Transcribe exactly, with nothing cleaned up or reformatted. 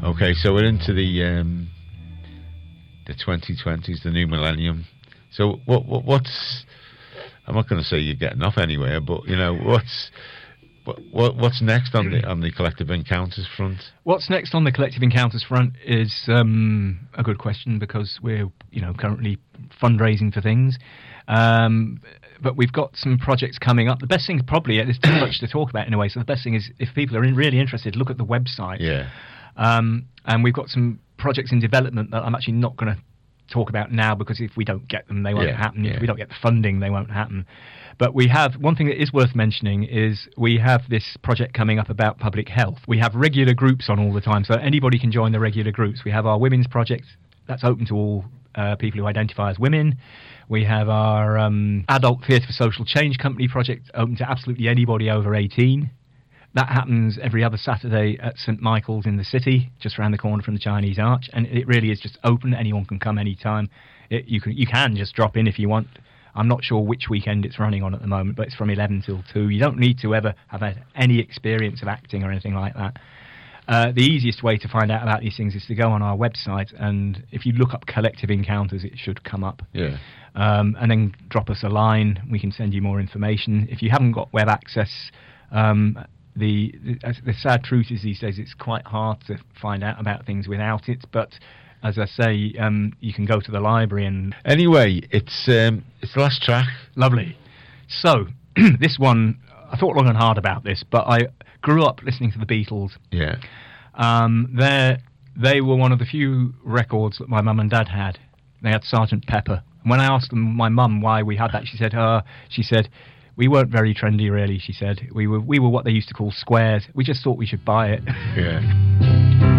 Okay, so we're into the um, the twenty twenties, the new millennium. So what, what what's I'm not going to say you're getting off anywhere, but you know what's what, what what's next on the on the Collective Encounters front? What's next on the Collective Encounters front is um, a good question, because we're you know currently fundraising for things. Um, but we've got some projects coming up. The best thing probably, there's too much to talk about in a way, so the best thing is if people are in, really interested, look at the website. Yeah. Um, and we've got some projects in development that I'm actually not going to talk about now, because if we don't get them, they won't yeah, happen. Yeah. If we don't get the funding, they won't happen. But we have, one thing that is worth mentioning is we have this project coming up about public health. We have regular groups on all the time, so anybody can join the regular groups. We have our women's project, that's open to all uh, people who identify as women. We have our um, Adult Theatre for Social Change Company project, open to absolutely anybody over eighteen. That happens every other Saturday at St Michael's in the city, just around the corner from the Chinese Arch, and it really is just open. Anyone can come anytime. It, you can you can just drop in if you want. I'm not sure which weekend it's running on at the moment, but it's from eleven till two. You don't need to ever have had any experience of acting or anything like that. Uh, the easiest way to find out about these things is to go on our website, and if you look up Collective Encounters, it should come up. Yeah. Um, and then drop us a line. We can send you more information. If you haven't got web access, um, the, the the sad truth is these days it's quite hard to find out about things without it. But as I say, um, you can go to the library and... Anyway, it's um, it's the last track. Lovely. So, this one, I thought long and hard about this, but I grew up listening to the Beatles. Yeah. Um, they they were one of the few records that my mum and dad had. They had Sergeant Pepper. And when I asked them, my mum, why we had that, she said, uh, she said, we weren't very trendy, really, she said. We were we were what they used to call squares. We just thought we should buy it. Yeah.